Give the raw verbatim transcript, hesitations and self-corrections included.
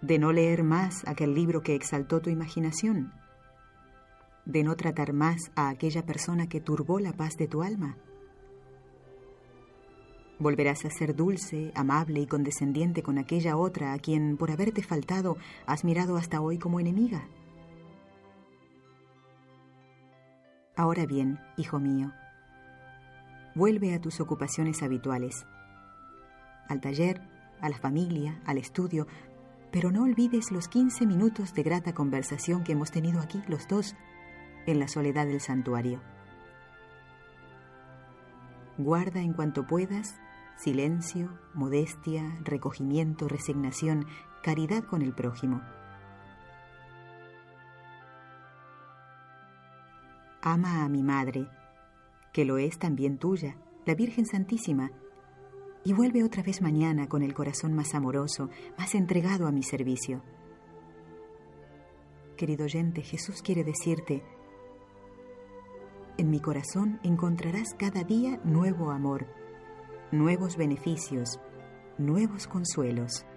de no leer más aquel libro que exaltó tu imaginación, de no tratar más a aquella persona que turbó la paz de tu alma. Volverás a ser dulce, amable y condescendiente con aquella otra a quien, por haberte faltado, has mirado hasta hoy como enemiga. Ahora bien, hijo mío, vuelve a tus ocupaciones habituales, al taller, a la familia, al estudio, pero no olvides los quince minutos de grata conversación que hemos tenido aquí los dos, en la soledad del santuario. Guarda en cuanto puedas silencio, modestia, recogimiento, resignación, caridad con el prójimo. Ama a mi madre, que lo es también tuya, la Virgen Santísima, y vuelve otra vez mañana con el corazón más amoroso, más entregado a mi servicio. Querido oyente, Jesús quiere decirte: en mi corazón encontrarás cada día nuevo amor, nuevos beneficios, nuevos consuelos.